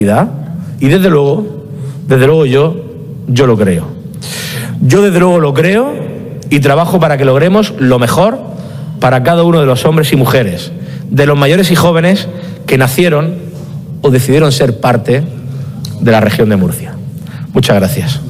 Y desde luego yo lo creo. Yo desde luego lo creo y trabajo para que logremos lo mejor para cada uno de los hombres y mujeres, de los mayores y jóvenes que nacieron o decidieron ser parte de la región de Murcia. Muchas gracias.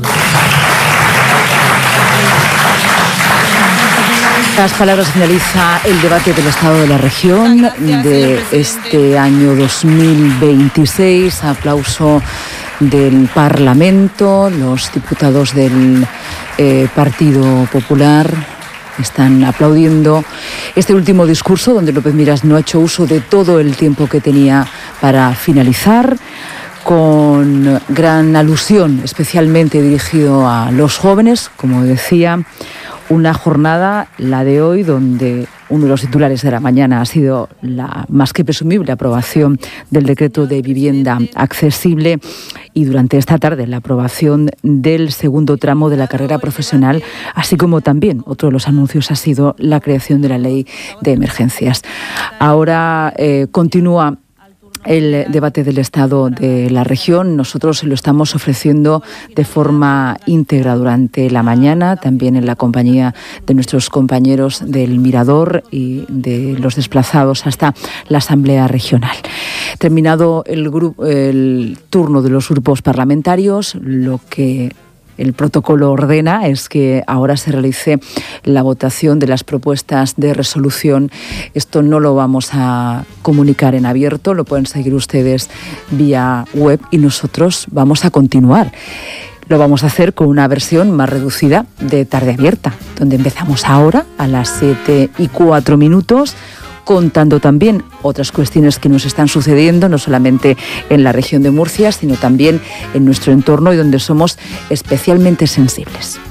Las palabras finaliza el debate del Estado de la región de este año 2026. Aplauso del Parlamento. Los diputados del Partido Popular están aplaudiendo este último discurso, donde López Miras no ha hecho uso de todo el tiempo que tenía para finalizar, con gran alusión especialmente dirigido a los jóvenes, como decía. Una jornada, la de hoy, donde uno de los titulares de la mañana ha sido la más que presumible aprobación del decreto de vivienda accesible, y durante esta tarde la aprobación del segundo tramo de la carrera profesional, así como también otro de los anuncios ha sido la creación de la ley de emergencias. Ahora continúa el debate del Estado de la región. Nosotros lo estamos ofreciendo de forma íntegra durante la mañana, también en la compañía de nuestros compañeros del Mirador y de los desplazados hasta la Asamblea Regional. Terminado el turno de los grupos parlamentarios, lo que el protocolo ordena es que ahora se realice la votación de las propuestas de resolución. Esto no lo vamos a comunicar en abierto, lo pueden seguir ustedes vía web y nosotros vamos a continuar. Lo vamos a hacer con una versión más reducida de Tarde Abierta, donde empezamos ahora a las 7:04, contando también otras cuestiones que nos están sucediendo, no solamente en la región de Murcia, sino también en nuestro entorno y donde somos especialmente sensibles.